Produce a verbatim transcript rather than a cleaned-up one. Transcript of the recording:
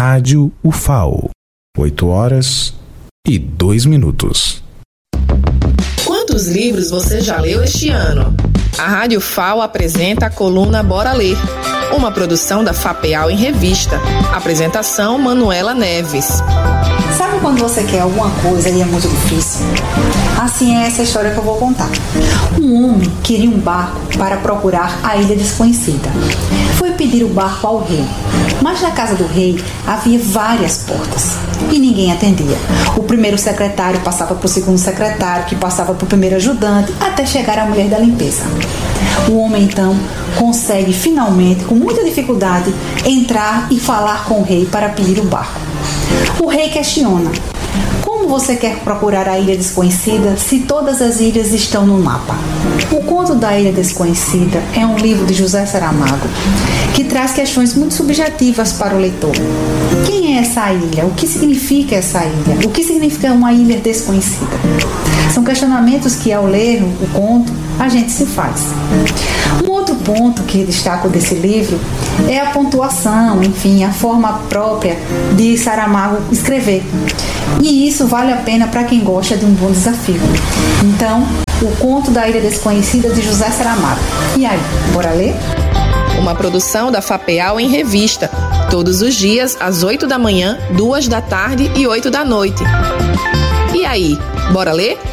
Rádio U F A O. oito horas e dois minutos. Quantos livros você já leu este ano? A Rádio U F A O apresenta a coluna Bora Ler, uma produção da FAPEAL em revista. Apresentação Manuela Neves. Sabe quando você quer alguma coisa e é muito difícil? Assim é essa história que eu vou contar. Um homem queria um barco para procurar a ilha desconhecida. Foi pedir o barco ao rei, mas na casa do rei havia várias portas e ninguém atendia. O primeiro secretário passava para o segundo secretário, que passava para o primeiro ajudante, até chegar a mulher da limpeza. O homem então consegue finalmente, com muita dificuldade, entrar e falar com o rei para pedir o barco. O rei questiona: como você quer procurar a ilha desconhecida se todas as ilhas estão no mapa? O Conto da Ilha Desconhecida é um livro de José Saramago que traz questões muito subjetivas para o leitor. Quem é essa ilha? O que significa essa ilha? O que significa uma ilha desconhecida? São questionamentos que, ao ler o conto, a gente se faz. Um outro ponto que destaco desse livro é a pontuação, enfim, a forma própria de Saramago escrever. E isso vale a pena para quem gosta de um bom desafio. Então, o Conto da Ilha Desconhecida, de José Saramago. E aí, bora ler? Uma produção da FAPEAL em revista. Todos os dias, às oito da manhã, duas da tarde e oito da noite. E aí, bora ler?